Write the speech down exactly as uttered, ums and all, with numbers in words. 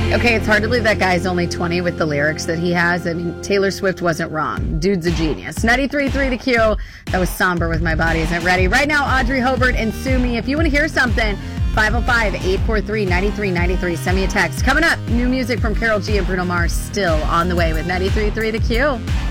Okay, it's hard to believe that guy's only twenty with the lyrics that he has. I mean, Taylor Swift wasn't wrong. Dude's a genius. ninety-three point three The Q. That was Somber with My Body Isn't Ready. Right now, Audrey Hobart and Sue Me. If you want to hear something, five oh five, eight four three, nine three nine three. Send me a text. Coming up, new music from Karol G and Bruno Mars still on the way with ninety-three point three The Q.